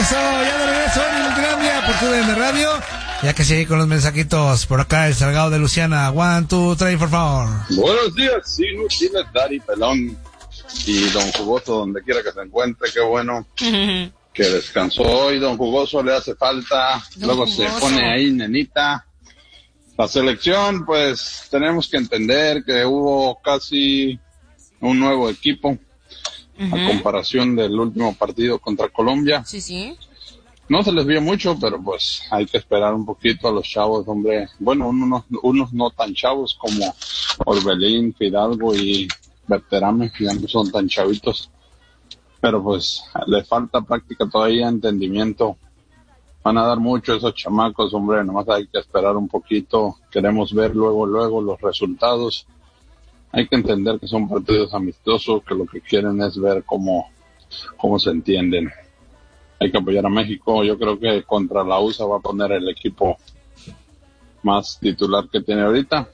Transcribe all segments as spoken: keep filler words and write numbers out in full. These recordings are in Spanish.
Eso, ya de regreso en Inutilandia por tu D N Radio. Ya que sigue con los mensajitos por acá el Salgado de Luciana. One, two, three, por favor. Buenos días, Inutiles, Dari, Pelón y Don Jugoso, donde quiera que se encuentre. Qué bueno que descansó hoy. Don Jugoso le hace falta. Don Luego Jugoso. Se pone ahí, nenita. La selección, pues tenemos que entender que hubo casi un nuevo equipo uh-huh. a comparación del último partido contra Colombia. Sí, sí. No se les vio mucho, pero pues hay que esperar un poquito a los chavos, hombre. Bueno, unos, unos no tan chavos como Orbelín, Fidalgo y Berterame, que ya no son tan chavitos. Pero pues le falta práctica todavía, entendimiento. Van a dar mucho esos chamacos, hombre, nomás hay que esperar un poquito. Queremos ver luego, luego los resultados. Hay que entender que son partidos amistosos, que lo que quieren es ver cómo, cómo se entienden. Hay que apoyar a México. Yo creo que contra la U S A va a poner el equipo más titular que tiene ahorita.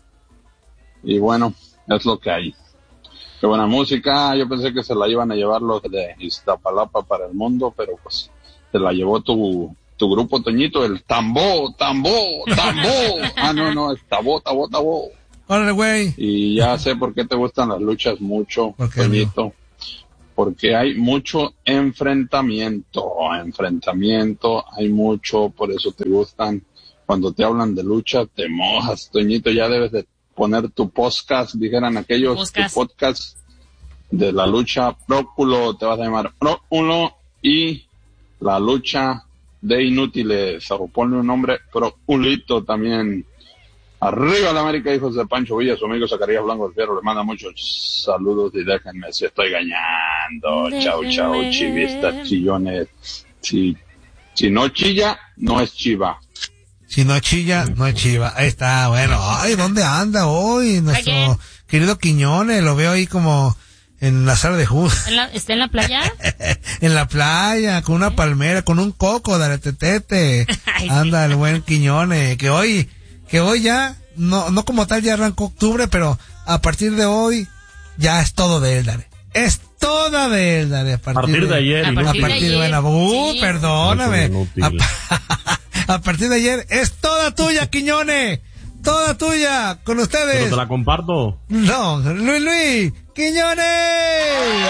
Y bueno, es lo que hay. Qué buena música. Yo pensé que se la iban a llevar los de Iztapalapa para el mundo, pero pues se la llevó tu... tu grupo, Toñito, el Tambó, Tambó, Tambó. Ah, no, no, es Tabó, Tabó, Tabó. Órale, güey. Y ya sé por qué te gustan las luchas mucho, Toñito. No? Porque hay mucho enfrentamiento, enfrentamiento, hay mucho, por eso te gustan. Cuando te hablan de lucha, te mojas, Toñito. Ya debes de poner tu podcast, dijeran aquellos, podcast. tu podcast de la lucha Próculo, te vas a llamar Próculo, y la lucha de Inútiles, o ponle un nombre, pero Ulito también. Arriba la América, hijos de Pancho Villa, su amigo Zacarías Blanco del Fierro, le manda muchos saludos y déjenme si estoy gañando. Chao, chao, chivistas, chillones. Si, si no chilla, no es chiva. Si no chilla, no es chiva. Ahí está, bueno. Ay, ¿dónde anda hoy nuestro ¿Qué? querido Quiñones? Lo veo ahí como en la sala de jugos. ¿Está en la playa? En la playa, con una palmera, con un coco, dale tetete. Anda el buen Quiñones, que hoy, que hoy ya, no, no como tal ya arrancó octubre, pero a partir de hoy ya es todo de él, dale. Es toda de él, dale. A partir, a partir de, de ayer. A partir, a partir de, ayer. de uh, sí. Perdóname. A, a partir de ayer es toda tuya, Quiñones. Toda tuya, con ustedes. ¿Pero te la comparto? No, Luis Luis Quiñones.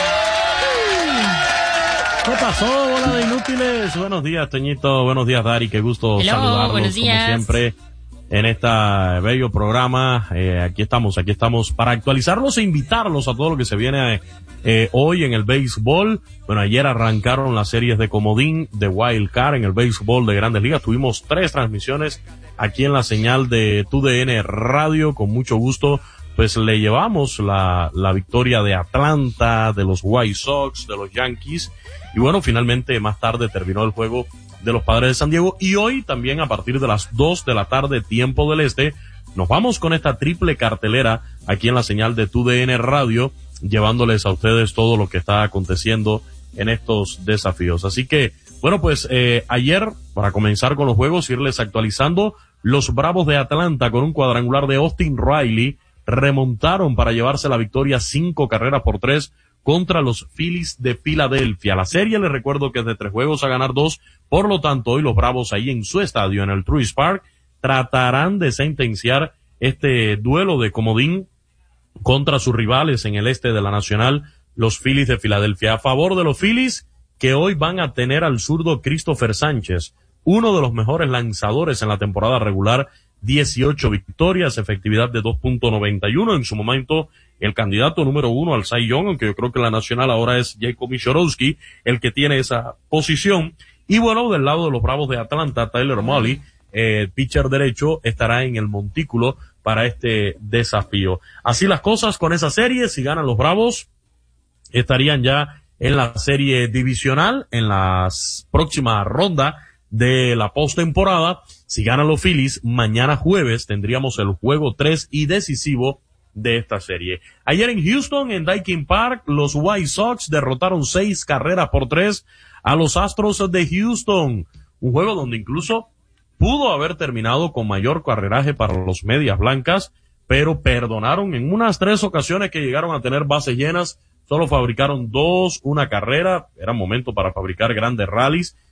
¿Qué pasó, bola de inútiles? Buenos días, Toñito. Buenos días, Dari. Qué gusto Hello, saludarlos, buenos días. como siempre, en este bello programa. Eh, aquí estamos, aquí estamos para actualizarlos e invitarlos a todo lo que se viene eh, hoy en el béisbol. Bueno, ayer arrancaron las series de comodín, de Wild Card en el béisbol de Grandes Ligas. Tuvimos tres transmisiones aquí en la señal de Tu D N Radio. Con mucho gusto, pues le llevamos la, la victoria de Atlanta, de los White Sox, de los Yankees. Y bueno, finalmente más tarde terminó el juego de los Padres de San Diego. Y hoy también a partir de las dos de la tarde, tiempo del este, nos vamos con esta triple cartelera aquí en la señal de Tu D N Radio, llevándoles a ustedes todo lo que está aconteciendo en estos desafíos. Así que, bueno, pues eh, ayer, para comenzar con los juegos, irles actualizando, los Bravos de Atlanta con un cuadrangular de Austin Riley remontaron para llevarse la victoria cinco carreras por tres contra los Phillies de Filadelfia. La serie, les recuerdo que es de tres juegos a ganar dos, por lo tanto hoy los Bravos ahí en su estadio, en el Truist Park, tratarán de sentenciar este duelo de comodín contra sus rivales en el este de la Nacional, los Phillies de Filadelfia. A favor de los Phillies, que hoy van a tener al zurdo Christopher Sánchez, uno de los mejores lanzadores en la temporada regular, dieciocho victorias, efectividad de dos punto noventa y uno, en su momento el candidato número uno al Cy Young, aunque yo creo que la Nacional ahora es Jacob Mishorowski el que tiene esa posición. Y bueno, del lado de los Bravos de Atlanta, Tyler Mahle, eh, pitcher derecho, estará en el montículo para este desafío. Así las cosas con esa serie, si ganan los Bravos, estarían ya en la serie divisional, en la próxima ronda de la postemporada. Si ganan los Phillies, mañana jueves tendríamos el juego tres y decisivo de esta serie. Ayer en Houston, en Daikin Park, los White Sox derrotaron seis carreras por tres a los Astros de Houston. Un juego donde incluso pudo haber terminado con mayor carreraje para los Medias Blancas, pero perdonaron en unas tres ocasiones que llegaron a tener bases llenas. Solo fabricaron dos, una carrera. Era momento para fabricar grandes rallies.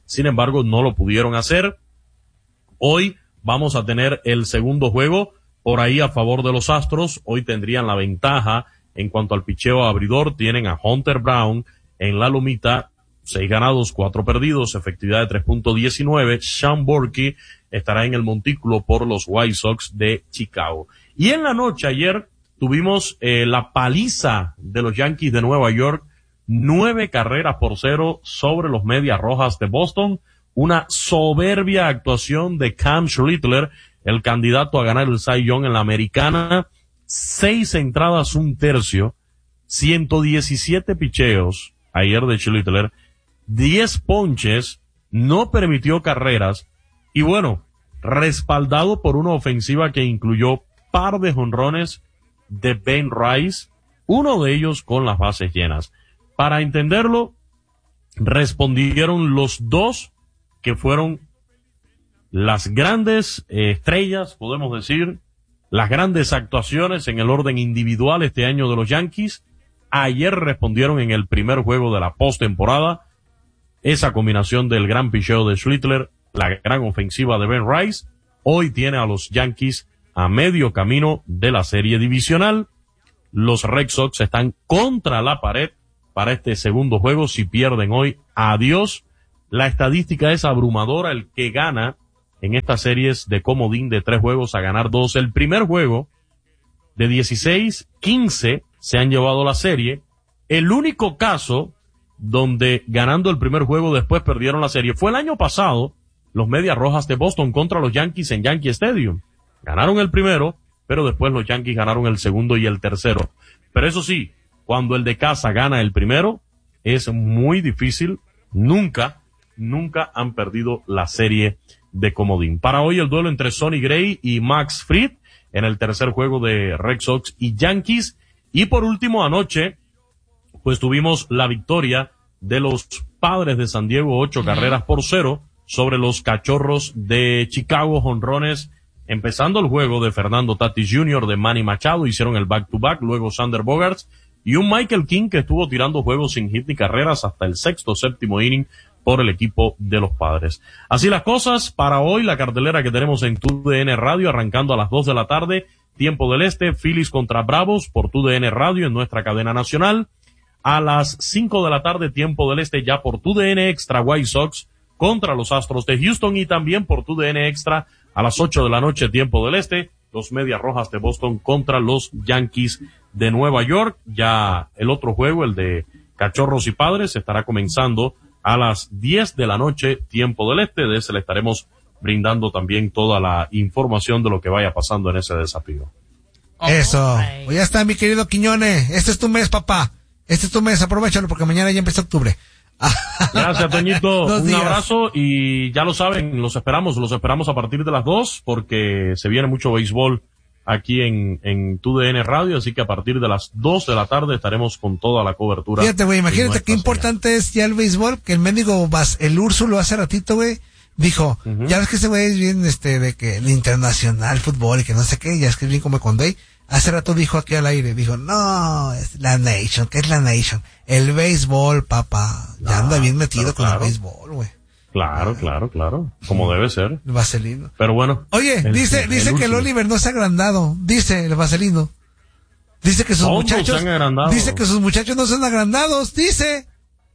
sin embargo no lo pudieron hacer. Hoy vamos a tener el segundo juego por ahí a favor de los Astros. Hoy tendrían la ventaja en cuanto al picheo abridor. Tienen a Hunter Brown en la lomita, seis ganados, cuatro perdidos, efectividad de tres punto diecinueve. Sean Borky estará en el montículo por los White Sox de Chicago. Y en la noche ayer tuvimos eh, la paliza de los Yankees de Nueva York, nueve carreras por cero sobre los Medias Rojas de Boston. Una soberbia actuación de Cam Schlittler, el candidato a ganar el Cy Young en la Americana. Seis entradas, un tercio, ciento diecisiete picheos ayer de Schlittler, diez ponches, no permitió carreras y bueno, respaldado por una ofensiva que incluyó par de jonrones de Ben Rice, uno de ellos con las bases llenas. Para entenderlo, respondieron los dos que fueron las grandes eh, estrellas, podemos decir, las grandes actuaciones en el orden individual este año de los Yankees. Ayer respondieron en el primer juego de la postemporada esa combinación del gran picheo de Schlittler, la gran ofensiva de Ben Rice. Hoy tiene a los Yankees a medio camino de la serie divisional. Los Red Sox están contra la pared para este segundo juego. Si pierden hoy, adiós. La estadística es abrumadora. El que gana en estas series de comodín de tres juegos a ganar dos. El primer juego de dieciséis, quince se han llevado la serie. El único caso donde ganando el primer juego después perdieron la serie fue el año pasado, los Medias Rojas de Boston contra los Yankees en Yankee Stadium. Ganaron el primero, pero después los Yankees ganaron el segundo y el tercero. Pero eso sí, cuando el de casa gana el primero, es muy difícil. Nunca, nunca han perdido la serie de comodín. Para hoy el duelo entre Sonny Gray y Max Fried en el tercer juego de Red Sox y Yankees. Y por último, anoche, pues tuvimos la victoria de los Padres de San Diego, ocho carreras por cero sobre los Cachorros de Chicago. Jonrones empezando el juego de Fernando Tatis junior, de Manny Machado, hicieron el back-to-back, luego Sander Bogaerts y un Michael King que estuvo tirando juegos sin hit ni carreras hasta el sexto, séptimo inning por el equipo de los Padres. Así las cosas para hoy, la cartelera que tenemos en Tu D N Radio, arrancando a las dos de la tarde, tiempo del este, Phillies contra Bravos por Tu D N Radio en nuestra cadena nacional. A las cinco de la tarde, tiempo del este, ya por Tu D N Extra, White Sox contra los Astros de Houston, y también por Tu D N Extra a las ocho de la noche, tiempo del este, los Medias Rojas de Boston contra los Yankees de Nueva York. Ya el otro juego, el de Cachorros y Padres, estará comenzando a las diez de la noche, tiempo del este. De ese le estaremos brindando también toda la información de lo que vaya pasando en ese desafío. Eso. Pues ya está, mi querido Quiñones. Este es tu mes, papá. Este es tu mes, aprovechalo porque mañana ya empieza octubre. Gracias, Toñito. Un días. abrazo y ya lo saben, los esperamos, los esperamos a partir de las dos porque se viene mucho béisbol aquí en, en Tu D N Radio, así que a partir de las dos de la tarde estaremos con toda la cobertura. Fíjate, güey, imagínate qué importante es ya el béisbol, que el mendigo, el Úrsulo hace ratito, güey, dijo, uh-huh. ya ves que ese güey es bien, este, de que el internacional fútbol y que no sé qué, ya es que es bien como cuando hay. Hace rato dijo aquí al aire, dijo, no, es la Nation, ¿qué es la Nation? El béisbol, papá. Ya anda bien metido con claro. el béisbol, güey. Claro, ah. claro, claro. Como debe ser. El vaselino. Pero bueno. Oye, el, dice, el, dice el que el Oliver no se ha agrandado. Dice el vaselino. Dice que sus Todos muchachos. se han agrandado. Dice que sus muchachos no son agrandados. Dice.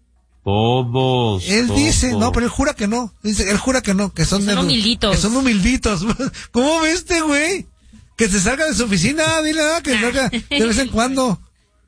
Todos. Él todos. dice, no, pero él jura que no. Dice, él jura que no, que son, que son de, humilditos. Que son humilditos. ¿Cómo ves este, güey? Que se salga de su oficina, dile, ¿no? Que salga de vez en cuando.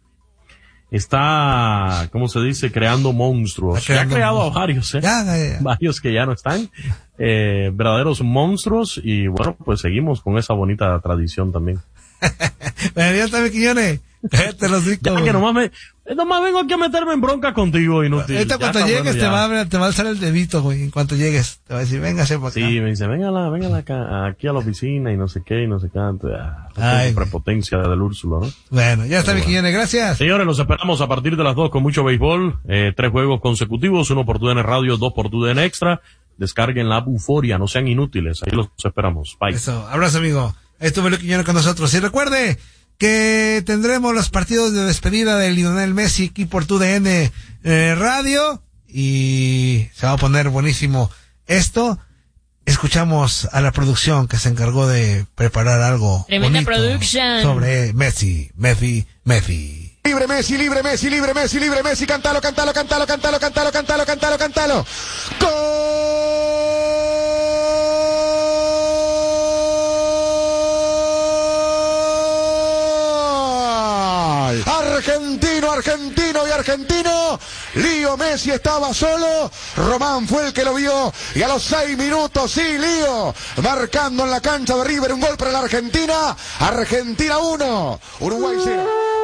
Está, ¿cómo se dice? Creando monstruos. Ya ha creado a varios, ¿eh? Ya, ya, ya. Varios que ya no están. Eh, verdaderos monstruos. Y bueno, pues seguimos con esa bonita tradición también. Bueno, ya está, mi Quiñones. Te lo digo. Ya que nomás me, nomás vengo aquí a meterme en bronca contigo, inútil. Ahorita cuando llegues bueno, te, va a, te va a alzar el dedito, güey. En cuanto llegues, te va a decir, véngase para acá. Sí, me dice, véngala, véngala acá, aquí a la oficina y no sé qué, y no sé qué. Ah, prepotencia del Úrsulo, ¿no? Bueno, ya está, mi Quiñones, gracias. Señores, los esperamos a partir de las dos con mucho béisbol. Eh, tres juegos consecutivos, uno por Tu D N Radio, dos por Tu D N Extra. Descarguen la app Euforia, no sean inútiles. Ahí los esperamos. Bye. Eso, abrazo, amigo. Ahí estuvo el Quiñones con nosotros. Y recuerde que tendremos los partidos de despedida de Lionel Messi aquí por Tu D N eh, Radio. y se va a poner buenísimo esto. Escuchamos a la producción que se encargó de preparar algo Tremenda bonito production sobre Messi, Messi, Messi. Libre Messi, libre Messi, libre Messi, libre Messi, cántalo, cántalo, cántalo, cántalo, cántalo, cántalo, cántalo, cántalo. ¡Gol! Argentino, argentino y argentino. Lío Messi estaba solo, Román fue el que lo vio y a los seis minutos, sí, Lío, marcando en la cancha de River un gol para la Argentina. Argentina uno, Uruguay cero.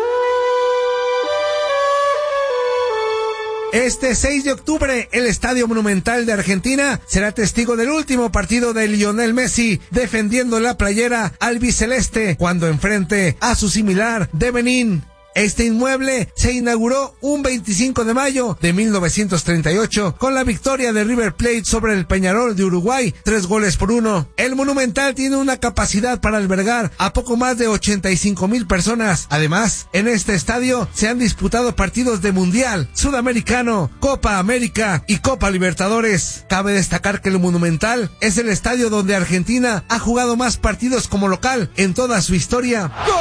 Este seis de octubre, el Estadio Monumental de Argentina será testigo del último partido de Lionel Messi defendiendo la playera albiceleste cuando enfrente a su similar de Benín. Este inmueble se inauguró un veinticinco de mayo de mil novecientos treinta y ocho con la victoria de River Plate sobre el Peñarol de Uruguay, tres goles por uno. El Monumental tiene una capacidad para albergar a poco más de ochenta y cinco mil personas. Además, en este estadio se han disputado partidos de Mundial, Sudamericano, Copa América y Copa Libertadores. Cabe destacar que el Monumental es el estadio donde Argentina ha jugado más partidos como local en toda su historia. ¡Gol!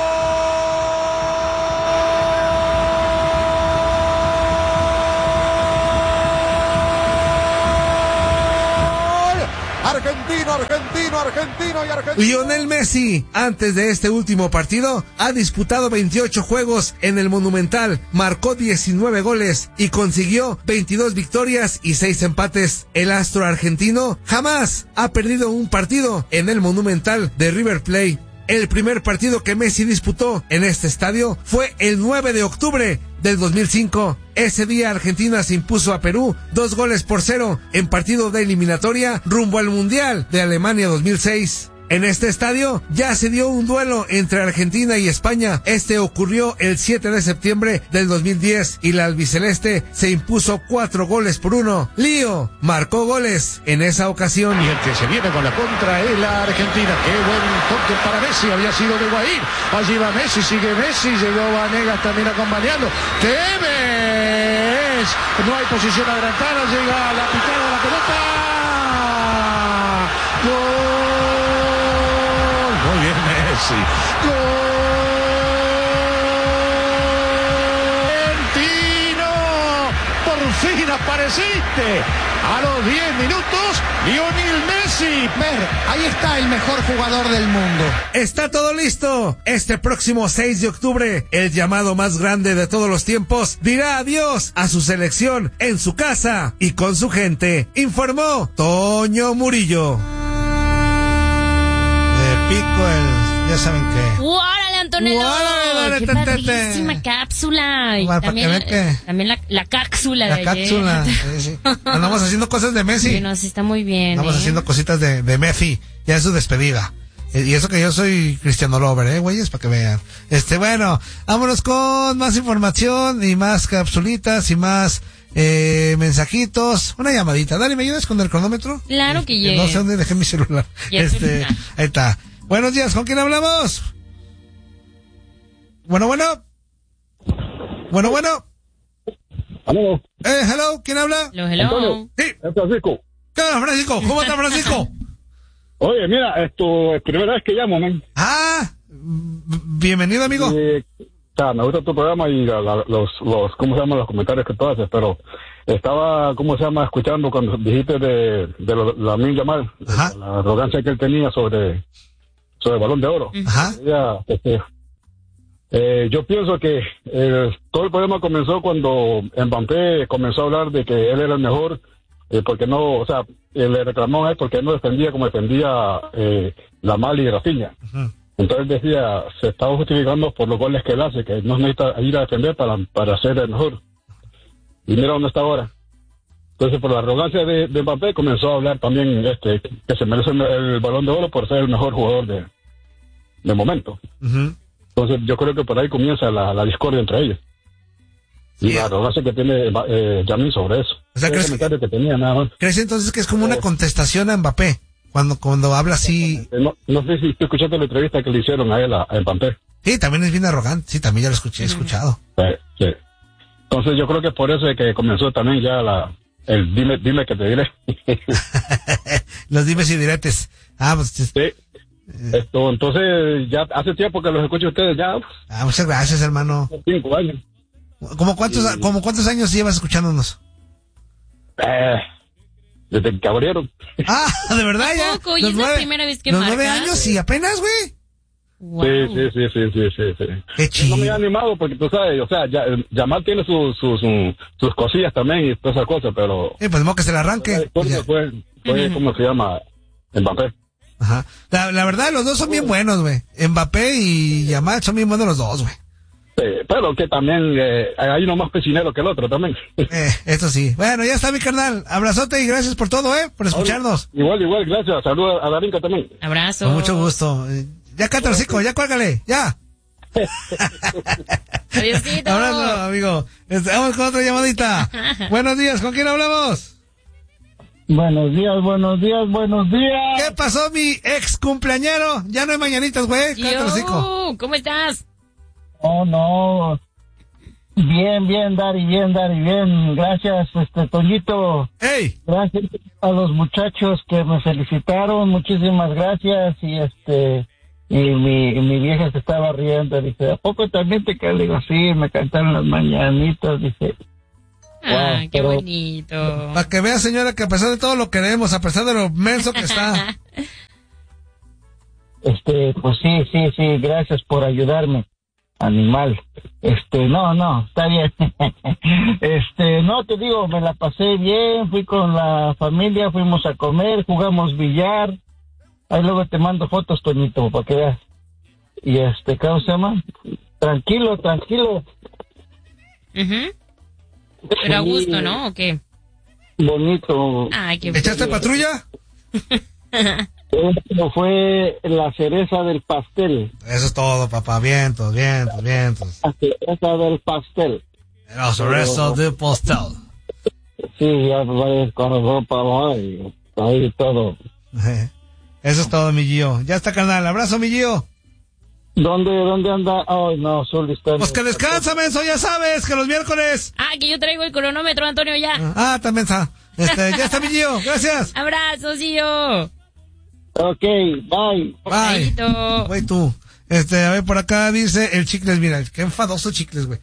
Argentino, argentino, argentino y argentino. Lionel Messi, antes de este último partido, ha disputado veintiocho juegos en el Monumental, marcó diecinueve goles y consiguió veintidós victorias y seis empates. El astro argentino jamás ha perdido un partido en el Monumental de River Plate. El primer partido que Messi disputó en este estadio fue el nueve de octubre del dos mil cinco. Ese día Argentina se impuso a Perú dos goles por cero en partido de eliminatoria rumbo al Mundial de Alemania dos mil seis. En este estadio ya se dio un duelo entre Argentina y España. Este ocurrió el siete de septiembre del dos mil diez y la albiceleste se impuso cuatro goles por uno. Lío marcó goles en esa ocasión. Y el que se viene con la contra es la Argentina. Qué buen toque para Messi, había sido de Guaín. Allí va Messi, sigue Messi, llegó Vanegas también acompañando. Tevez, no hay posición adelantada, llega la picada de la pelota. ¡Gol! Muy bien Messi. ¡Argentino! Por fin apareciste. A los diez minutos, Lionel Messi. Ver, ahí está el mejor jugador del mundo. Está todo listo. Este próximo seis de octubre, el llamado más grande de todos los tiempos dirá adiós a su selección en su casa y con su gente. Informó Toño Murillo. Pico el, ya saben qué. ¡Órale, Antonio! ¡Órale, ¡Qué tete! padrísima cápsula! Y Bueno, también, para que vean que- también la, la cápsula La de ayer. cápsula. Sí, sí. Andamos haciendo cosas de Messi. Sí, no, sí está muy bien. Andamos ¿eh? haciendo cositas de, de Messi. Ya es su despedida. Eh, Y eso que yo soy Cristiano Lover, eh, güeyes, para que vean. Este, bueno, vámonos con más información y más capsulitas y más eh, mensajitos. Una llamadita. Dale, ¿me ayudas con el cronómetro? Claro que Eh, llegue. No sé dónde dejé mi celular. Ya Este, termina. ahí está. Buenos días, ¿con quién hablamos? Bueno, bueno. Bueno, bueno. Aló, Eh, hello, ¿quién habla? Hello, hello. Antonio. Sí. es Francisco. ¿Qué onda, Francisco? ¿Cómo está, Francisco? Oye, mira, esto es primera vez que llamo, man. Ah, b- bienvenido, amigo. Eh, o sea, me gusta tu programa y la- la- los, los, ¿cómo se llaman los comentarios que tú haces? Pero estaba, ¿cómo se llama? Escuchando cuando dijiste de, de lo- la Lamine Yamal, Ajá. la arrogancia que él tenía sobre, sobre el Balón de Oro. Ajá. Ya, este, eh, yo pienso que eh, todo el problema comenzó cuando Mbappé comenzó a hablar de que él era el mejor, eh, porque no, o sea, eh, le reclamó a él porque él no defendía como defendía eh, Lamine y Rafinha. Ujú. Entonces decía, se estaba justificando por los goles que él hace, que no necesita ir a defender para, para ser el mejor. Y mira dónde está ahora. Entonces, por la arrogancia de, de Mbappé, comenzó a hablar también este que se merece el, el Balón de Oro por ser el mejor jugador de, de momento. Ujú. Entonces, yo creo que por ahí comienza la, la discordia entre ellos. Y Yeah. la arrogancia que tiene eh, Yamin sobre eso. O sea, el ¿crees que- comentario que tenía, nada más. ¿Crees entonces que es como una contestación a Mbappé? Cuando, cuando habla así. Eh, No, no sé si tú escuchaste la entrevista que le hicieron a él, a, a Mbappé. Sí, también es bien arrogante. Sí, también ya lo escuché, he escuchado. Sí, sí. Entonces yo creo que por eso es que comenzó también ya la el dime dime que te diré. Los dimes y diretes. Ah, pues. Sí. Esto, entonces ya hace tiempo que los escucho a ustedes ya. Ah, muchas gracias, hermano. Cinco años. ¿Cómo cuántos, Y- como cuántos años llevas escuchándonos? Eh, desde que abrieron. Ah, de verdad ¿A ya. poco? ¿Y Los es la nueve- primera vez que Los nueve marcas? años y apenas, güey. Wow. Sí, sí, sí, sí, sí, sí, sí. Qué No chido. me he animado porque tú sabes, o sea, ya, Yamal tiene sus sus sus sus cosillas también y todas esas cosas, pero Eh, pues modo que se le la arranque. historia Ya. fue, fue ¿cómo se llama? Mbappé. Ajá. La, la verdad, los dos son bien buenos, güey. Mbappé y Yamal son bien buenos los dos, güey. Sí, pero que también eh, hay uno más pecinero que el otro también. Eh, eso sí. Bueno, ya está mi carnal. Abrazote y gracias por todo, eh, por escucharnos. Igual, igual, gracias. Saludos a Darinka también. Abrazo. Con mucho gusto. Eh, Ya cántalo, hocico, ya cuélgale, ya. Adiósito. Abrazo, amigo. Este, Vamos con otra llamadita. Buenos días, ¿con quién hablamos? Buenos días, buenos días, buenos días. ¿Qué pasó, mi ex cumpleañero? Ya no hay mañanitas, güey. Cántalo, hocico. Yo, ¿cómo estás? Oh, no. Bien, bien, Dari, bien, Dari, bien. Gracias, este, Toñito. ¡Ey! Gracias a los muchachos que me felicitaron. Muchísimas gracias. Y este, y mi, y mi vieja se estaba riendo. Dice, ¿a poco también te cae? Le digo, sí, me cantaron las mañanitas. Dice, Ah, Wow, qué pero- bonito. Para que vea, señora, que a pesar de todo lo queremos, a pesar de lo menso que está. este, pues sí, sí, sí, gracias por ayudarme. Animal. Este, no, no, está bien. Este, no, te digo, me la pasé bien, fui con la familia, fuimos a comer, jugamos billar. Ahí luego te mando fotos, Toñito, para que veas. Y este, ¿cómo se llama? Tranquilo, tranquilo. Ujú. Pero a gusto, ¿no? ¿O qué? Bonito. Ay, qué ¿Echaste patrulla? Esto fue la cereza del pastel. Eso es todo, papá. Vientos, vientos, vientos. La cereza del pastel. Los restos de postal. Sí, ya vayas con ropa, ahí, ahí todo. Eso es todo, mi Gio. Ya está, carnal. Abrazo, mi Gio. ¿Dónde, dónde anda? Ay, no, Zuli está... Pues que descansa, menso, ya sabes, que los miércoles. Ah, que yo traigo el cronómetro, Antonio, ya. Ah, también está. Este, ya está, mi Gio. Gracias. Abrazos, y yo. Ok, bye. Bye. Chaito. Güey, tú. Este, a ver, por acá dice el Chicles, mira, qué enfadoso Chicles, güey.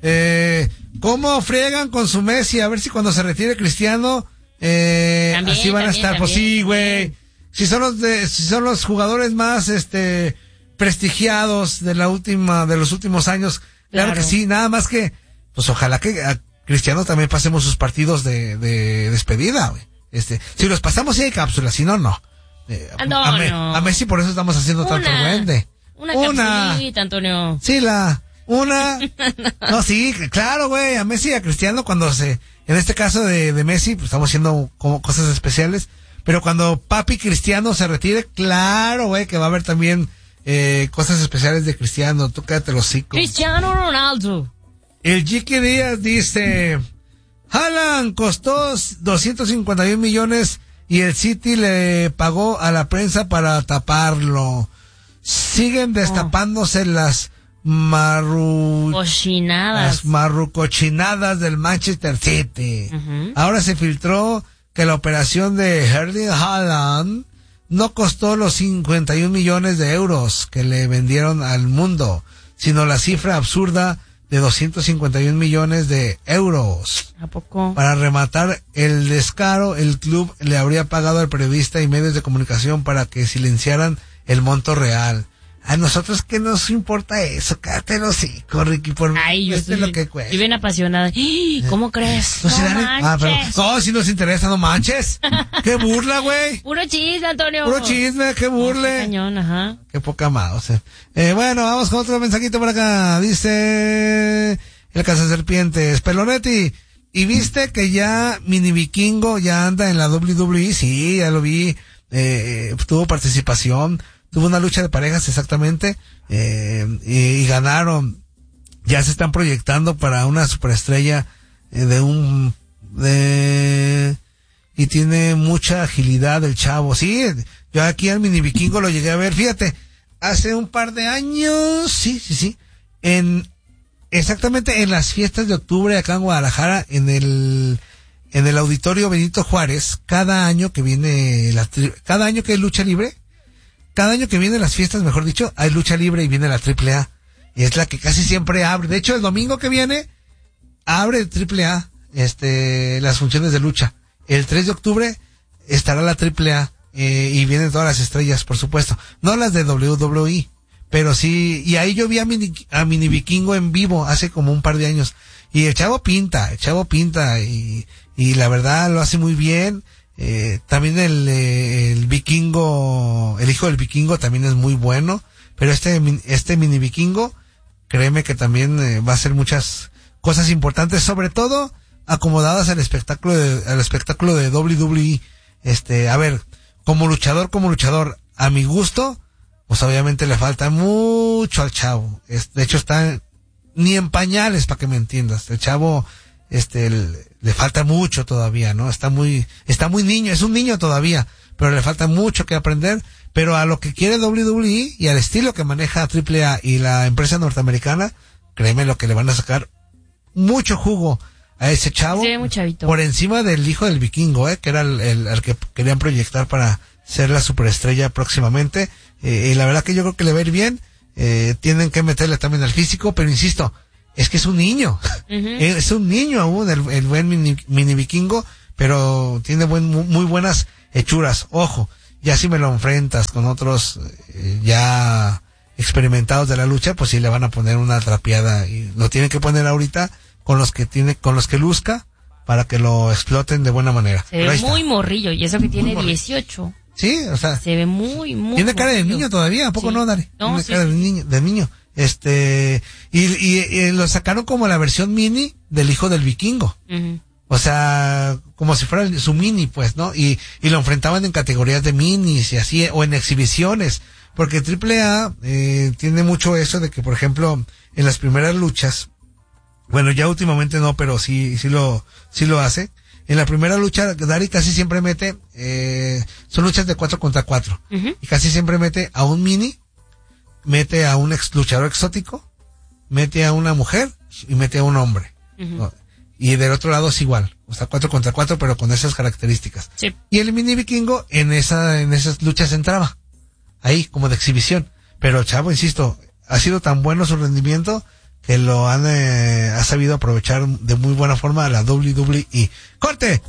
Eh, ¿cómo friegan con su Messi? A ver si cuando se retire Cristiano, eh, También, así van a también, estar. Pues también, sí, güey. también. Si son los de, si son los jugadores más, este, prestigiados de la última, de los últimos años. Claro, Claro. que sí, nada más que, pues ojalá que a Cristiano también pasemos sus partidos de, de despedida, güey. Este, si los pasamos sí hay cápsulas, si no, no. Eh, Ah, no, a, Me- no. a Messi por eso estamos haciendo tanto Una. duende. Una Una. capsulita, Antonio. Sí, la, una, no, sí, claro, güey, a Messi y a Cristiano cuando se, en este caso de, de Messi, pues estamos haciendo como cosas especiales, pero cuando papi Cristiano se retire, claro, güey, que va a haber también, eh, cosas especiales de Cristiano, tú quédate los hocico. Cristiano Ronaldo. El Jiqui Díaz dice, Haaland costó doscientos cincuenta y un millones y el City le pagó a la prensa para taparlo. Siguen destapándose las marru... Cochinadas. las marrucochinadas del Manchester City. Ujú. Ahora se filtró que la operación de Erling Haaland no costó los cincuenta y un millones de euros que le vendieron al mundo, sino la cifra absurda de doscientos cincuenta y un millones de euros. ¿A poco? Para rematar el descaro, el club le habría pagado al periodista y medios de comunicación para que silenciaran el monto real. A nosotros qué nos importa eso, cállate los hocico, Ricky, por Ay, yo esto es estoy, lo que cuesta. estoy bien apasionada. ¡Ih! ¿Cómo crees? No, si No la- ah, pero, manches. no, si nos interesa, no manches. Qué burla, güey. Puro chisme, Antonio. Puro chisme, qué No, qué burle. cañón, ajá. Qué poca mouse. Eh, bueno, vamos con otro mensajito por acá. Dice el cazaserpientes. Pelonetti, ¿y viste que ya Mini Vikingo ya anda en la doble u doble u E? Sí, ya lo vi. Eh, tuvo participación. Tuvo una lucha de parejas exactamente. Eh, y, y ganaron. Ya se están proyectando para una superestrella eh, de un... de... y tiene mucha agilidad el chavo. Sí, yo aquí al Mini Vikingo lo llegué a ver, fíjate, hace un par de años, sí, sí, sí, en exactamente en las fiestas de octubre acá en Guadalajara, en el en el Auditorio Benito Juárez, cada año que viene la tri- cada año que hay lucha libre, cada año que viene las fiestas, mejor dicho, hay lucha libre y viene la Triple A. Y es la que casi siempre abre. De hecho, el domingo que viene abre Triple A, este, las funciones de lucha. El tres de octubre estará la Triple A, eh, y vienen todas las estrellas, por supuesto. No las de doble u doble u E, pero sí, y ahí yo vi a Mini, a Mini Vikingo en vivo hace como un par de años. Y el chavo pinta, el chavo pinta, y, y la verdad lo hace muy bien. Eh, también el, eh, el Vikingo, el hijo del Vikingo también es muy bueno. Pero este, este Mini Vikingo, créeme que también eh, va a hacer muchas cosas importantes, sobre todo acomodadas al espectáculo de, al espectáculo de doble u doble u E. Este, a ver, como luchador, como luchador, a mi gusto, pues obviamente le falta mucho al chavo. Es, de hecho está ni en pañales, para que me entiendas. El chavo, este, el, le falta mucho todavía, ¿no? Está muy, está muy niño, es un niño todavía, pero le falta mucho que aprender. Pero a lo que quiere doble u doble u E y al estilo que maneja Triple A y la empresa norteamericana, créeme lo que le van a sacar mucho jugo a ese chavo. Sí, muy chavito. Por encima del hijo del Vikingo, eh, que era el, el, el que querían proyectar para ser la superestrella próximamente. Eh, y la verdad que yo creo que le va a ir bien. Eh, tienen que meterle también al físico, pero insisto, es que es un niño. Uh-huh. Es un niño aún, el, el buen mini, mini Vikingo, pero tiene buen, muy buenas hechuras. Ojo, ya si me lo enfrentas con otros eh, ya experimentados de la lucha, pues sí le van a poner una trapeada, y lo tienen que poner ahorita con los que tiene, con los que luzca, para que lo exploten de buena manera. Se ve muy morrillo, y eso que tiene dieciocho. Sí, o sea. Se ve muy, muy Tiene cara morrillo. de niño todavía, ¿a poco sí. no, Dari? No, tiene sí, cara sí. de niño, de niño. Este, y, y, y lo sacaron como la versión mini del hijo del Vikingo. Uh-huh. O sea, como si fuera el, su mini, pues, ¿no? Y, y lo enfrentaban en categorías de minis y así, o en exhibiciones. Porque Triple A eh, tiene mucho eso de que, por ejemplo, en las primeras luchas, bueno, ya últimamente no, pero sí, sí lo, sí lo hace. En la primera lucha, Dari casi siempre mete, eh, son luchas de cuatro contra cuatro. Uh-huh. Y casi siempre mete a un mini, mete a un ex luchador exótico, mete a una mujer y mete a un hombre. Uh-huh. ¿No? Y del otro lado es igual, o sea, cuatro contra cuatro, pero con esas características. Sí. Y el Mini Vikingo en esa, en esas luchas entraba, ahí, como de exhibición. Pero el chavo, insisto, ha sido tan bueno su rendimiento que lo han, eh, ha sabido aprovechar de muy buena forma a la doble u doble u E. ¡Corte!